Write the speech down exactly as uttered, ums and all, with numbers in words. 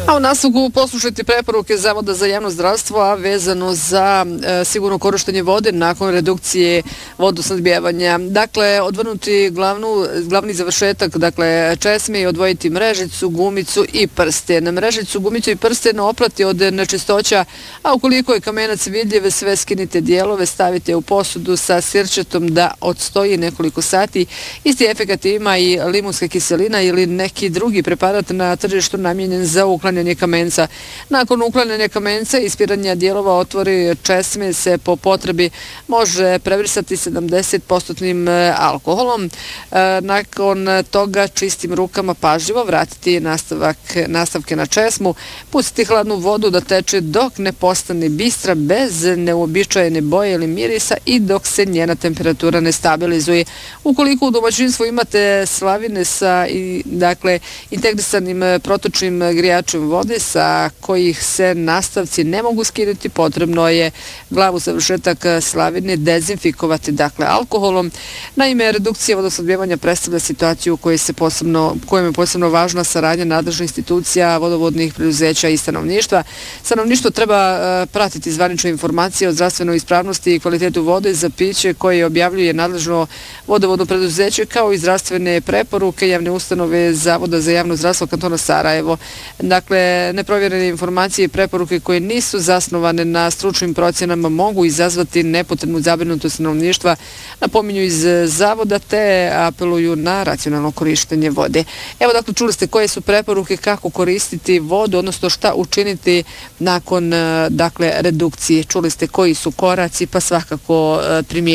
A u nastavku poslušajte preporuke Zavoda za javno zdravstvo, a vezano za e, sigurno korištenje vode nakon redukcije vodosnabdijevanja. Dakle, odvrnuti glavnu, glavni završetak, dakle, česme i odvojiti mrežicu, gumicu i prsten. Mrežicu, gumicu i prsten oprati od nečistoća, a ukoliko je kamenac vidljiv, sve skinite dijelove, stavite u posudu sa sirćetom da odstoji nekoliko sati. Isti efekat ima i limunska kiselina ili neki drugi preparat na tržištu namijenjen za uklanjanje kamenca. Nakon uklanjanja kamenca i ispiranja dijelova otvori česme se po potrebi može prebrisati sedamdeset posto alkoholom. Nakon toga čistim rukama pažljivo vratiti nastavak, nastavke na česmu, pustiti hladnu vodu da teče dok ne postane bistra bez neuobičajene boje ili mirisa i dok se njena temperatura ne stabilizuje. Ukoliko u domaćinstvu imate slavine sa i, dakle, integrisanim protočnim grijačem vode sa kojih se nastavci ne mogu skinuti, potrebno je glavu završetak slavine dezinfikovati, dakle, alkoholom. Naime, redukcija vodosnabdijevanja predstavlja situaciju u kojoj se posebno, kojom je posebno važna saradnja nadležnih institucija, vodovodnih preduzeća i stanovništva. Stanovništvo treba uh, pratiti zvanične informacije o zdravstvenoj ispravnosti i kvalitetu vode za piće koje objavljuje nadležno vodovodno preduzeće, kao i zdravstvene preporuke javne ustanove Zavoda za javno zdravstvo kantona Sarajevo. Dakle, neprovjerene informacije i preporuke koje nisu zasnovane na stručnim procjenama mogu izazvati nepotrebnu zabrinutost stanovništva, napominju iz Zavoda, te apeluju na racionalno korištenje vode. Evo, dakle, čuli ste koje su preporuke kako koristiti vodu, odnosno šta učiniti nakon, dakle, redukcije. Čuli ste koji su koraci, pa svakako primijeniti.